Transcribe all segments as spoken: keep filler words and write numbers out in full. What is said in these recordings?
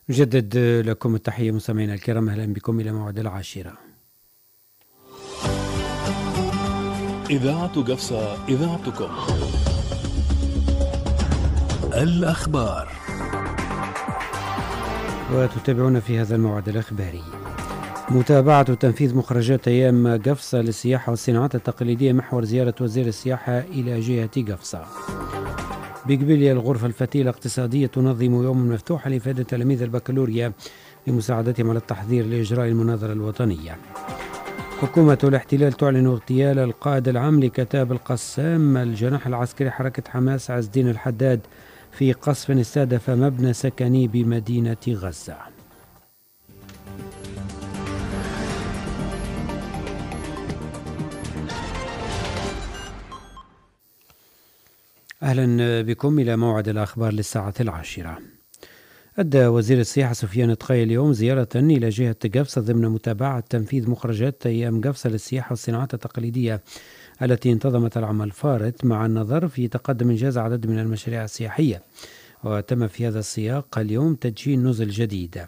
نجدد لكم التحية مستمعينا الكرام، أهلا بكم إلى موعد العاشرة. إذاعة قفصة، إذاعتكم. الأخبار، وتتابعون في هذا الموعد الإخباري متابعة تنفيذ مخرجات أيام قفصة للسياحة والصناعات التقليدية محور زيارة وزير السياحة إلى جهة قفصة. بقبيلية الغرفة الفتية الاقتصادية تنظم يوم مفتوحا لإفادة تلاميذ البكالوريا لمساعدتهم على التحضير لإجراء المناظرة الوطنية. حكومة الاحتلال تعلن اغتيال القائد العام لكتاب القسام الجناح العسكري حركة حماس عز الدين الحداد في قصف استهدف مبنى سكني بمدينة غزة. أهلا بكم إلى موعد الأخبار للساعة العاشرة. أدى وزير السياحة سفيان تقي اليوم زيارة إلى جهة قفصة ضمن متابعة تنفيذ مخرجات أيام قفصة للسياحة والصناعات التقليدية التي انتظمت العام الفارط، مع النظر في تقدم إنجاز عدد من المشاريع السياحية. وتم في هذا السياق اليوم تدشين نزل جديدة.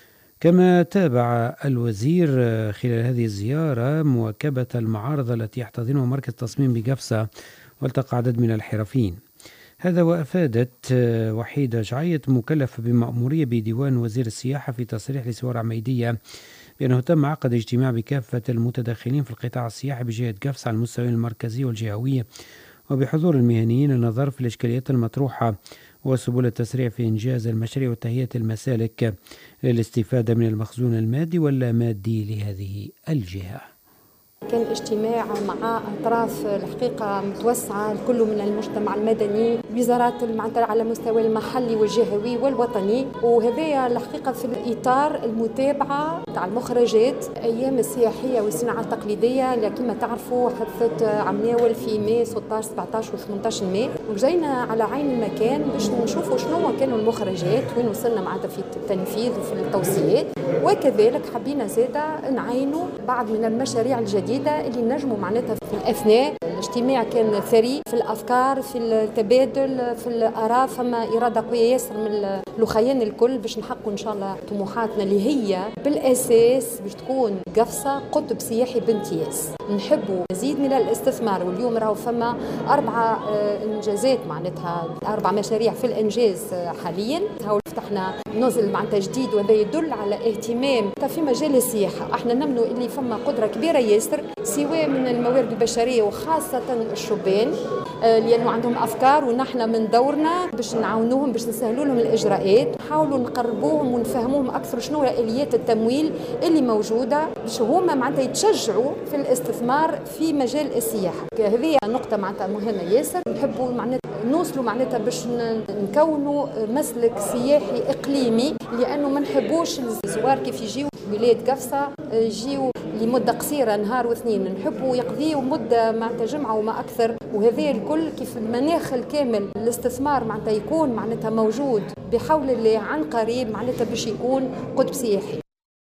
كما تابع الوزير خلال هذه الزيارة مواكبة المعارض التي يحتضنها مركز تصميم بقفصة، والتقى عدد من الحرفيين. هذا وأفادت وحيدة جعيط مكلفة بمأمورية بديوان وزير السياحة في تصريح لسوار عميدية بأنه تم عقد اجتماع بكافة المتداخلين في القطاع السياحي بجهة قفصة على المستويين المركزي والجهوي وبحضور المهنيين للنظر في الإشكاليات المطروحة وسبل التسريع في إنجاز المشاريع وتهيئة المسالك للاستفادة من المخزون المادي واللامادي لهذه الجهة. كان اجتماع مع أطراف الحقيقة متوسعة كله من المجتمع المدني، وزارات المعنتر على مستوى المحلي والجهوي والوطني، وهذا الحقيقة في الإطار المتابعة تاع المخرجات أيام السياحية والصناعة التقليدية اللي كما تعرفوا حدثت عمناول في ماي ستة عشر سبعة عشر و ثمانية عشر ماي، وجينا على عين المكان باش نشوفوا شنو كانوا المخرجات وين وصلنا معناتها في التنفيذ وفي التوصيات، وكذلك حبينا زادا نعينوا بعض من المشاريع الجديدة اللي نجموا معناتها في الأثناء الاجتماع كان ثري في الأفكار، في التبادل، في الآراء، فما إرادة قوية ياسر من الأخيان الكل باش نحققوا إن شاء الله طموحاتنا اللي هي بالأساس باش تكون قفصة قطب سياحي بامتياز. نحبوا مزيد من الاستثمار، واليوم راهو فما أربعة إنجازات معناتها أربع مشاريع في الإنجاز حاليا. هاو فتحنا نزل معناتها جديد، وهذا يدل على اهتمام في مجال السياحة. احنا نمنوا اللي فما قدرة كبيرة ياسر سواء من الموارد البشرية وخاصة الشبان، لأنه عندهم أفكار، ونحن من دورنا باش نعاونوهم باش نسهلوا لهم الإجراءات، نحاولوا نقربوهم ونفهموهم أكثر شنو آليات التمويل اللي موجودة باش هما معناتها يتشجعوا في الاستثمار في مجال السياحة. هذه نقطة معناتها مهمة ياسر. نحبوا معناتها نوصلوا معناتها باش نكونوا مسلك سياحي إقليمي، لأنه ما نحبوش الزوار كيف يجيوا بلاد قفصة يجيوا لمدة قصيرة نهار واثنين، نحبوا يقضيوا مدة معناتها جمعة وما أكثر. وهذا الكل كيف المناخ الكامل الاستثمار معناتها يكون معناتها موجود بحول الله عن قريب معناتها باش يكون قطب سياحي.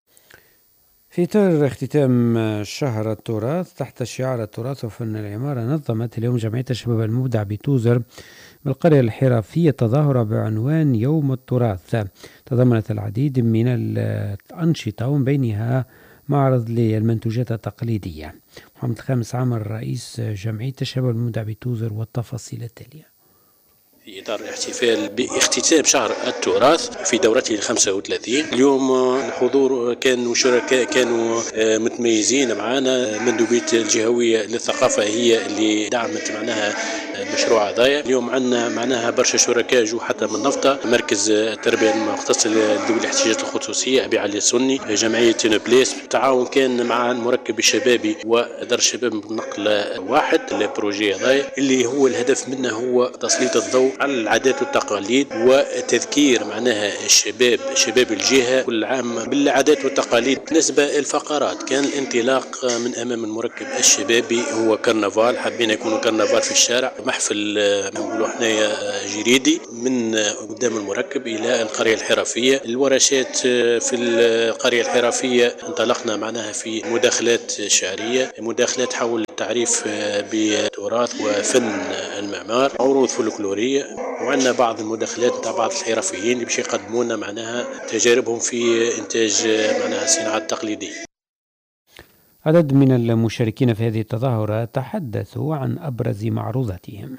في إطار اختتام شهر التراث تحت شعار التراث وفن العمارة، نظمت اليوم جمعية الشباب المبدع بتوزر بالقرية الحرفية تظاهرة بعنوان يوم التراث، تضمنت العديد من الأنشطة ومن بينها معرض للمنتوجات التقليدية. محمد خامس عامر رئيس جمعية الشباب المبدع بتوزر والتفاصيل التالية. في إطار الاحتفال باختتام شهر التراث في دورته الخمسة وثلاثين، اليوم الحضور كانوا شركاء كانوا متميزين معنا. مندوبية الجهوية للثقافة هي اللي دعمت معناها المشروع هذايا. اليوم عندنا معناها برشا شركاء جو حتى من نفطة، مركز التربية المختص لذوي الاحتياجات الخصوصية أبي علي السني، جمعية تينوبليس. التعاون كان مع المركب الشبابي ودار الشباب بنقل واحد البروجي هذايا اللي هو الهدف منه هو تسليط الضوء على العادات والتقاليد وتذكير معناها الشباب شباب الجهة كل عام بالعادات والتقاليد. بالنسبة الفقرات كان الانطلاق من أمام المركب الشبابي هو كرنفال، حبينا يكونوا كرنفال في الشارع محفل نقولوا حنايا جريدي من قدام المركب إلى القرية الحرفية. الورشات في القرية الحرفية انطلقنا معناها في مداخلات شعرية، مداخلات حول التعريف بتراث وفن المعمار، عروض فولكلورية، وعندنا بعض المداخلات نتاع بعض الحرفيين اللي باش يقدموا لنا معناها تجاربهم في إنتاج معناها الصناعات التقليدية. عدد من المشاركين في هذه التظاهرة تحدثوا عن أبرز معروضاتهم.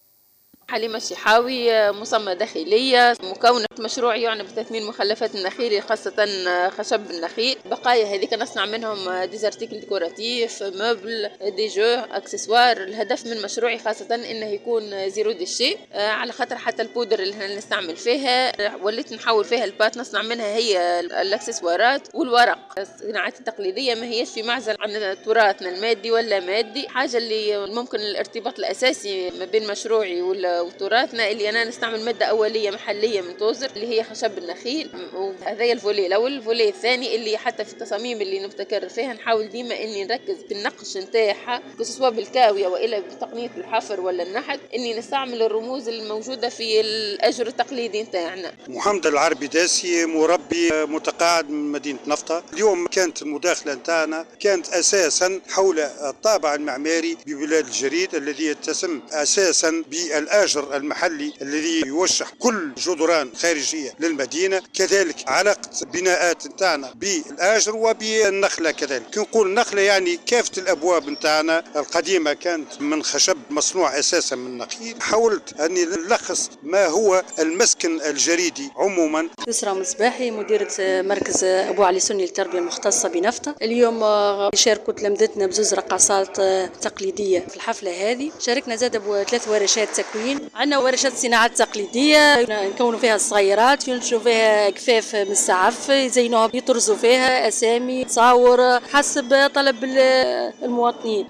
حليمة الشحاوي، مصممة داخلية، مكونة مشروع يعني بتثمين مخلفات النخيل خاصة خشب النخيل. بقايا هذيك نصنع منهم ديزارتيكل ديكوراتيف، مبل، دي جو، اكسسوار. الهدف من مشروعي خاصة انه يكون زيرو ديشي، على خاطر حتى البودر اللي نستعمل فيها وليت نحول فيها البات نصنع منها هي الاكسسوارات والورق. الصناعات التقليدية ما هيش في معزل عن تراثنا المادي ولا مادي. حاجة اللي ممكن الارتباط الأساسي ما بين مشروعي ولا وتراثنا اللي انا نستعمل ماده اوليه محليه من توزر اللي هي خشب النخيل. وهذا الفولي الاول. الفولي الثاني اللي حتى في التصاميم اللي نبتكر فيها نحاول ديما اني نركز في النقش نتاعها سواء بالكاويه والا بتقنيه الحفر ولا النحت، اني نستعمل الرموز الموجوده في الاجر التقليدي نتاعنا. محمد العربي داسي، مربي متقاعد من مدينه نفطه. اليوم كانت المداخله نتاعنا كانت اساسا حول الطابع المعماري ببلاد الجريد الذي يتسم اساسا بالاجر المحلي الذي يوشح كل جدران خارجية للمدينة، كذلك علاقة بناءات نتاعنا بالآجر وبالنخلة. كذلك كي نقول النخلة يعني كافة الأبواب نتاعنا القديمة كانت من خشب مصنوع أساسا من نخيل. حاولت أني نلخص ما هو المسكن الجريدي عموما. يسرى مصباحي، مديرة مركز أبو علي سني للتربية المختصة بنفطة. اليوم شاركوا تلامذتنا بزوز رقصات تقليدية في الحفلة هذه. شاركنا زاد بثلاث ورشات تكوين. عندنا ورشات صناعات تقليدية نكونوا فيها الصغيرات، ينشروا فيها كفاف من السعف، يزينوها، يطرزوا فيها أسامي، تصاور حسب طلب المواطنين.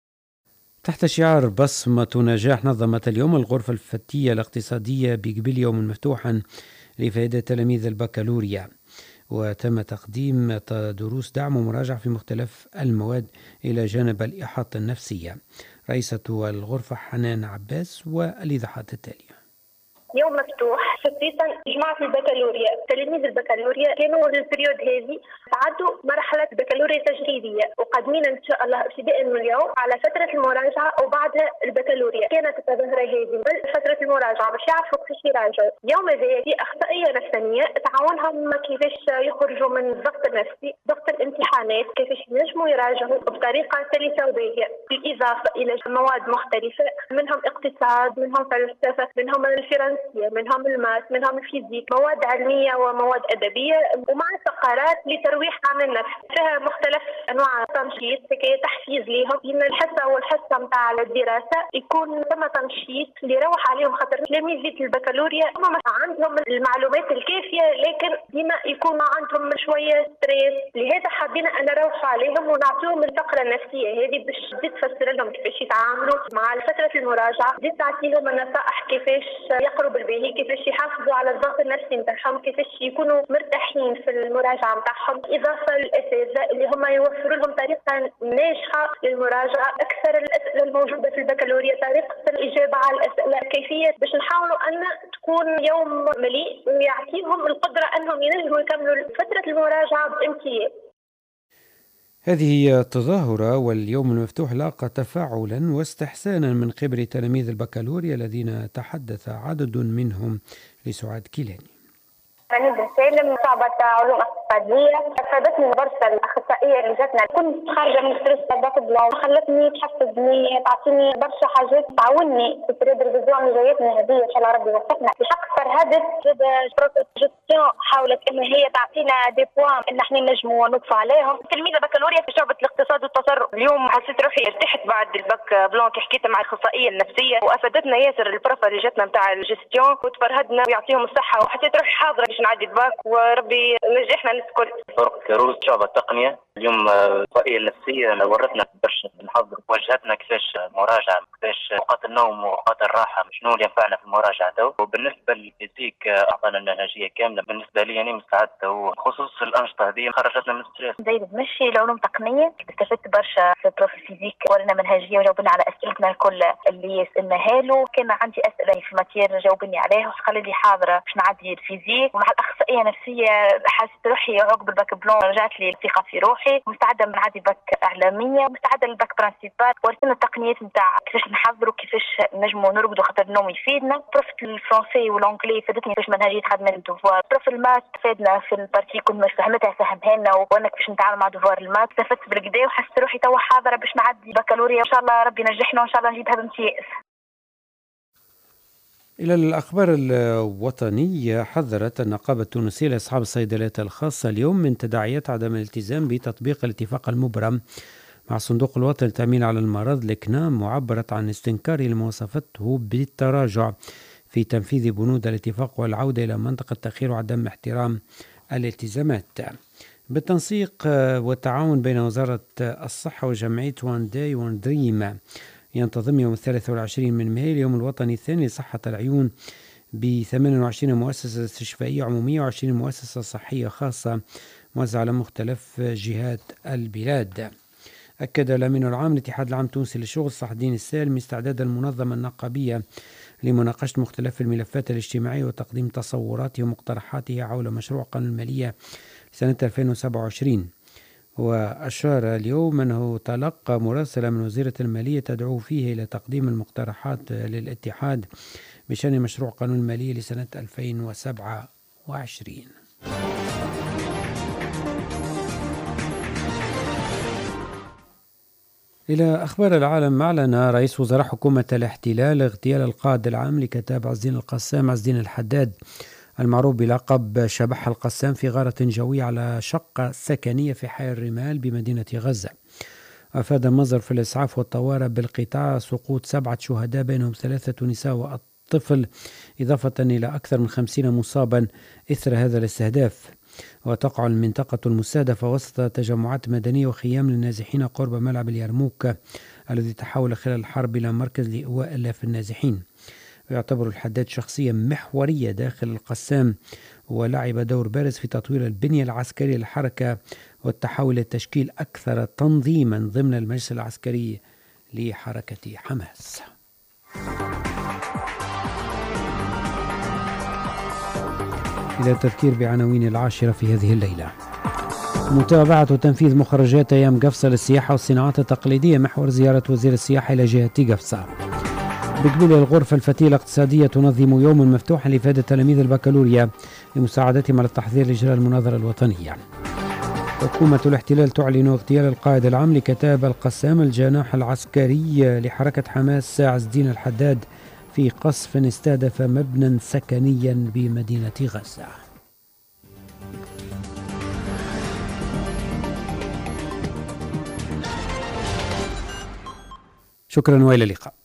تحت شعار بصمة نجاح نظمت اليوم الغرفة الفتية الاقتصادية بقبل يوم مفتوحا لفائدة تلاميذ البكالوريا، وتم تقديم دروس دعم ومراجعة في مختلف المواد إلى جانب الإحاطة النفسية. رئيسة الغرفة حنان عباس والإيضاحات التالية. يوم مفتوح خصيصا جماعة البكالوريا. تلاميذ البكالوريا كانوا البريود هذه تعدوا مرحلة بكالوريا تجريبية، وقادمين إن شاء الله ابتداء من اليوم على فترة المراجعة وبعدها البكالوريا. كانت التظاهرة هذه فترة المراجعة باش يعرفوا كيفاش يراجعوا. يوم هذه أخصائية نفسانية تعاونهم كيفاش يخرجوا من الضغط النفسي، ضغط الامتحانات، كيفاش ينجموا يراجعوا بطريقة سلسة وباهية، بالإضافة إلى مواد مختلفة منهم اقتصاد، منهم فلسفة، منهم الفرنسية، منهم الماس، منهم الفيزيك، مواد علمية ومواد أدبية، ومع فقرات لترويح عن النفس فيها مختلف أنواع تنشيط كي تحفيز لهم. بين الحصة والحصة متاع الدراسة يكون ثم تنشيط اللي يروح عليهم، خاطر تلاميذ البكالوريا هم عندهم المعلومات الكافية لكن ديما يكون عندهم شوية ستريس. لهذا حابين أن نروح عليهم ونعطيهم الفقرة النفسية هذه باش تفسر لهم كيفاش يتعاملوا مع فترة المراجعة، دي تعطيهم النصائح كيفاش يقروا بالباهي، كيفاش يحافظوا على الضغط النفسي نتاعهم، كيفاش يكونوا مرتاحين في المراجعة نتاعهم. إضافة للأساتذة اللي هم يوفروا لهم طريقة ناجحة للمراجعة، أكثر الأسئلة الموجودة في البكالوريا، طريقة الإجابة على الأسئلة، كيفية باش نحاولوا أن تكون يوم مليء ويعطيهم القدرة أنهم ينجموا يكملوا فترة المراجعة بامتياز. هذه التظاهرة واليوم المفتوح لاقى تفاعلا واستحسانا من قبل تلاميذ البكالوريا الذين تحدث عدد منهم لسعاد كيلاني. أنا بسالم صعبة علوم اقتصادية، أفادتني برشا الأخصائية اللي جاتنا. كنت خارجة من ستريس ضغط بلون، خلتني تحفزني، تعطيني برشا حاجات تعاوني في بريد ريفيزيون اللي جايتنا هذه إن شاء الله ربي يوفقنا. مش أكثر هدف بروسيس جيستيون حاولت إن هي تعطينا دي بوان إن إحنا نجموا نوقفوا عليهم. تلميذة بكالوريا في شعبة الاقتصاد والتصرف. اليوم حسيت روحي ارتحت بعد الباك بلون كي حكيت مع الأخصائية النفسية، وأفادتنا ياسر البروفة اللي جاتنا نتاع الجيستيون، وتفرهدنا ويعطيهم الصحة، وحسيت روحي حاضرة باش نعدي الباك وربي نجحنا الناس الكل. فرق كروز شعبة تقنية اليوم الرؤية النفسية ورتنا باش نحضر وجهتنا كيفاش مراجعة، كيفاش أوقات النوم وأوقات الراحة شنو اللي ينفعنا في المراجعة تو. وبالنسبة للفيزيك أعطانا المنهجية كاملة، بالنسبة لي أنا مستعد وخصوص الأنشطة هذه خرجتنا من الستريس. زي بتمشي العلوم التقنية استفدت برشا في بروف الفيزيك، ورنا منهجية وجاوبنا على أسئلتنا الكل اللي سألناها له. كان عندي أسئلة في ماتير جاوبني عليها وخلي لي حاضرة باش نعدي الفيزيك. ومع الأخصائية نفسية حاسة روحي عقب الباك بلون رجعت لي الثقة في روحي، مستعدة نعدي باك إعلامية، مستعدة للباك برانسيبال. ورثنا التقنيات نتاع كيفاش نحضروا كيفاش نجموا نرقدوا خاطر النوم يفيدنا. بروف الفرنسي والانجلي فادتني كيفاش منهجية خدمة الدوفوار. بروف المات فادنا في البارتي كنت مش فهمتها فهمها لنا، وانا كيفاش نتعامل مع دوفوار المات استفدت بالكدا وحسيت روحي توا حاضرة باش نعدي بكالوريا ان شاء الله ربي ينجحنا وان شاء الله نجيبها بامتياز. إلى الأخبار الوطنية، حذرت النقابة التونسية لأصحاب الصيدليات الخاصة اليوم من تداعيات عدم الالتزام بتطبيق الاتفاق المبرم مع الصندوق الوطني للتأمين على المرض الكنام، معبرت عن استنكار لما وصفته بالتراجع في تنفيذ بنود الاتفاق والعودة إلى منطقة التأخير وعدم احترام الالتزامات. بالتنسيق والتعاون بين وزارة الصحة وجمعية وان داي وان دريم، ينتظم يوم الثالث والعشرين من مايو اليوم الوطني الثاني لصحة العيون ب ثمانية وعشرين مؤسسة استشفائية عمومية وعشرين مؤسسة صحية خاصة موزعة على مختلف جهات البلاد. أكد الأمين العام للاتحاد العام التونسي للشغل صلاح الدين السالم استعداد المنظمة النقابية لمناقشة مختلف الملفات الاجتماعية وتقديم تصوراته ومقترحاته حول مشروع قانون المالية سنة ألفين وسبعة وعشرين. وأشار اليوم أنه تلقى مراسلة من وزيرة المالية تدعو فيه إلى تقديم المقترحات للاتحاد بشأن مشروع قانون المالية لسنة ألفين وسبعة وعشرين. إلى أخبار العالم، أعلن رئيس وزراء حكومة الاحتلال اغتيال القائد العام لكتاب عز الدين القسام عز الدين الحداد المعروف بلقب شبح القسام في غارة جوية على شقة سكنية في حي الرمال بمدينة غزة. أفاد مصدر في الإسعاف والطوارئ بالقطاع سقوط سبعة شهداء بينهم ثلاثة نساء والطفل، إضافة إلى أكثر من خمسين مصابا إثر هذا الاستهداف. وتقع المنطقة المستهدفة وسط تجمعات مدنية وخيام للنازحين قرب ملعب اليرموك الذي تحول خلال الحرب إلى مركز لإيواء آلاف النازحين. ويعتبر الحداد شخصية محورية داخل القسام، ولعب دور بارز في تطوير البنية العسكرية للحركة والتحول للتشكيل أكثر تنظيما ضمن المجلس العسكري لحركة حماس. إلى التذكير بعناوين العاشرة في هذه الليلة: متابعة وتنفيذ مخرجات أيام قفصة للسياحة والصناعات التقليدية محور زيارة وزير السياحة إلى جهة قفصة. بقبول الغرفة الفتية الاقتصادية تنظم يوما مفتوحا لإفادة تلاميذ البكالوريا لمساعدتهم على التحضير لإجراء المناظرة الوطنية. حكومة الاحتلال تعلن اغتيال القائد العام لكتاب القسام الجناح العسكري لحركة حماس عز الدين الحداد في قصف استهدف مبنى سكنيا بمدينة غزة. شكرا وإلى اللقاء.